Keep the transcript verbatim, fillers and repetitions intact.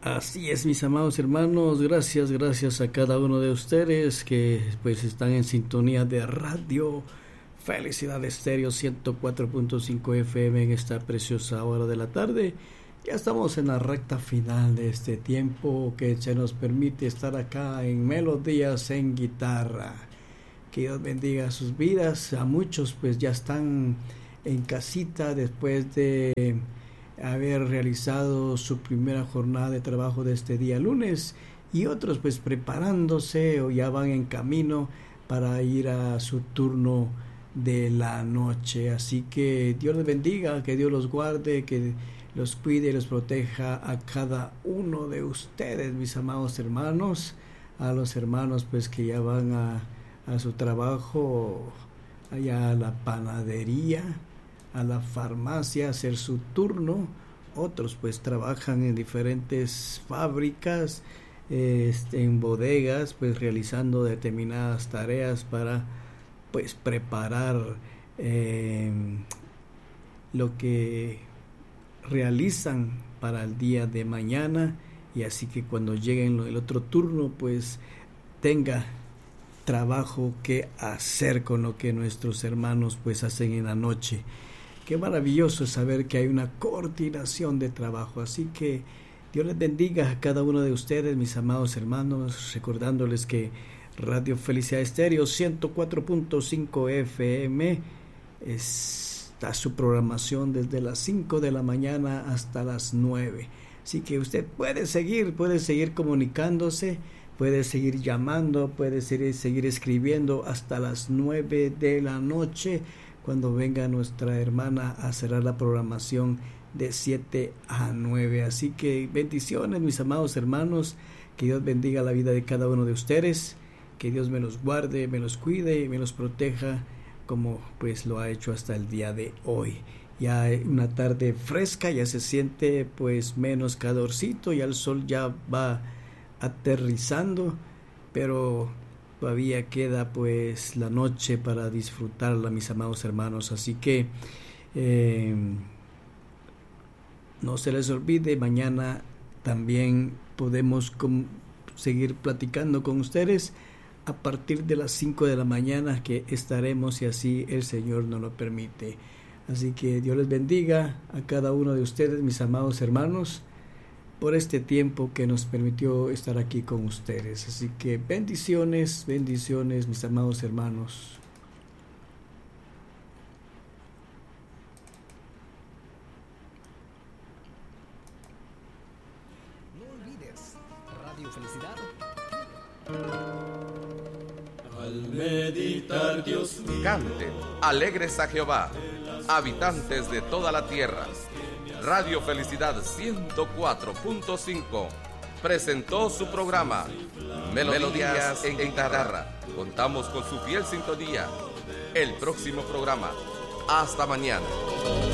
Así es, mis amados hermanos, gracias, gracias a cada uno de ustedes que pues están en sintonía de Radio Felicidad Estéreo ciento cuatro punto cinco F M en esta preciosa hora de la tarde. Ya estamos en la recta final de este tiempo que se nos permite estar acá en Melodías en Guitarra. Que Dios bendiga sus vidas. A muchos pues ya están en casita después de haber realizado su primera jornada de trabajo de este día lunes, y otros pues preparándose o ya van en camino para ir a su turno de la noche. Así que Dios les bendiga, que Dios los guarde, que los cuide y los proteja a cada uno de ustedes, mis amados hermanos. A los hermanos pues que ya van a, a su trabajo, allá a la panadería, a la farmacia, a hacer su turno. Otros pues trabajan en diferentes fábricas, este, en bodegas, pues realizando determinadas tareas para pues preparar eh, lo que realizan para el día de mañana, y así que cuando lleguen el otro turno pues tenga trabajo que hacer con lo que nuestros hermanos pues hacen en la noche. Qué maravilloso es saber que hay una coordinación de trabajo. Así que Dios les bendiga a cada uno de ustedes, mis amados hermanos, recordándoles que Radio Felicidad Estéreo ciento cuatro punto cinco F M está su programación desde las cinco de la mañana hasta las nueve. Así que usted puede seguir, puede seguir comunicándose, puede seguir llamando, puede seguir, seguir escribiendo hasta las nueve de la noche, cuando venga nuestra hermana a cerrar la programación de siete a nueve. Así que bendiciones, mis amados hermanos, que Dios bendiga la vida de cada uno de ustedes, que Dios me los guarde, me los cuide y me los proteja como pues lo ha hecho hasta el día de hoy. Ya una tarde fresca, ya se siente pues menos calorcito, ya el sol ya va aterrizando, pero todavía queda pues la noche para disfrutarla, mis amados hermanos. Así que eh, no se les olvide, mañana también podemos com- seguir platicando con ustedes a partir de las cinco de la mañana, que estaremos, si así el Señor nos lo permite. Así que Dios les bendiga a cada uno de ustedes, mis amados hermanos, por este tiempo que nos permitió estar aquí con ustedes. Así que bendiciones, bendiciones, mis amados hermanos. No olvides, Radio Felicidad. Al meditar, Dios mío, canten, alegres a Jehová, habitantes de toda la tierra. Radio Felicidad ciento cuatro punto cinco presentó su programa Melodías en Guitarra. Contamos con su fiel sintonía. El próximo programa. Hasta mañana.